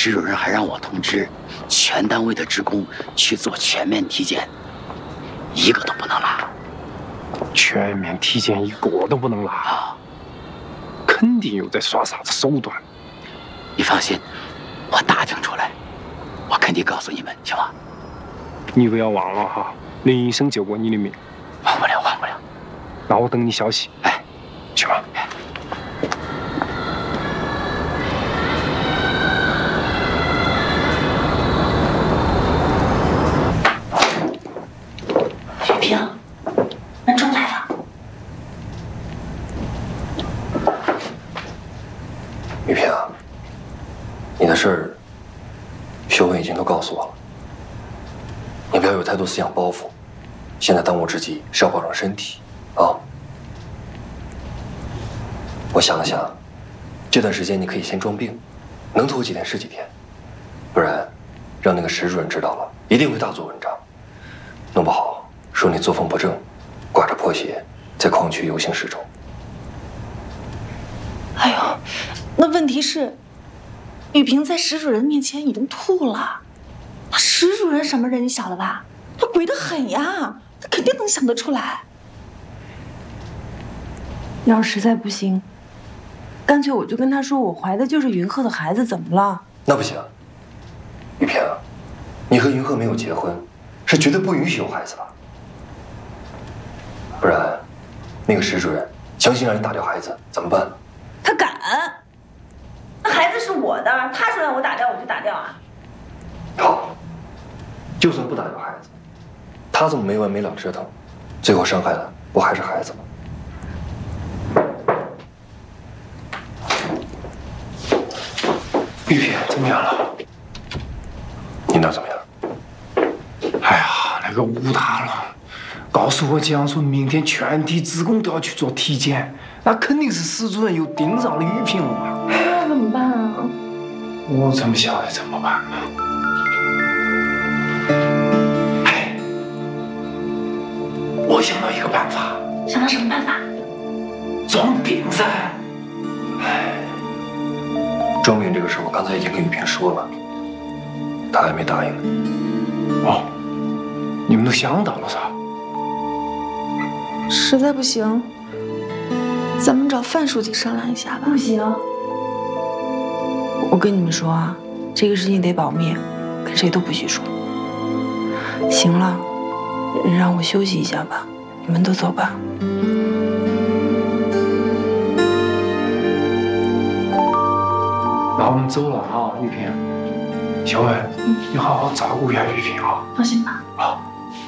石主任还让我通知全单位的职工去做全面体检，一个都不能落。 全面体检一个都不能落啊！ 肯定又在耍啥子手段。 你放心，我打听出来，我肯定告诉你们，行吗？ 你不要忘了哈，林医生救过你的命。 忘不了，忘不了。 那我等你消息。 哎， 去吧。 雨萍，文忠来了。 雨萍，你的事儿，修文已经都告诉我了。你不要有太多思想包袱，现在当务之急是要保重身体啊。我想了想，这段时间你可以先装病，能拖几天是几天，不然让那个石主任知道了，一定会大做文章，弄不好说你作风不正，挂着破鞋在矿区游行示众。 哎呦，那问题是，雨萍在石主任面前已经吐了。那石主任什么人你晓得吧？他鬼得很呀，他肯定能想得出来。 要是实在不行，干脆我就跟他说我怀的就是云鹤的孩子，怎么了？ 那不行，雨萍，你和云鹤没有结婚，是绝对不允许有孩子的。不然，那个石主任强行让你打掉孩子，怎么办？ 他敢？那孩子是我的，他说让我打掉我就打掉啊。 好，就算不打掉孩子，他这么没完没了折腾，最后伤害的不还是孩子吗？ 玉萍怎么样了？ 你那怎么样？ 哎呀，那个武大了，告诉我讲说明天全体职工都要去做体检，那肯定是石主任又盯上了玉萍了。 那怎么办啊？ 我怎么晓得怎么办啊？哎，我想到一个办法。 想到什么办法？ 装病噻。 装病这个事，我刚才已经跟雨萍说了，她还没答应呢。 哦，你们都想到了噻？ 实在不行，咱们找范书记商量一下吧。 不行，我跟你们说啊，这个事情得保密，跟谁都不许说。行了，让我休息一下吧，你们都走吧。 那我们走了啊，玉萍。小文，你好好照顾一下玉萍啊。 放心吧。 好。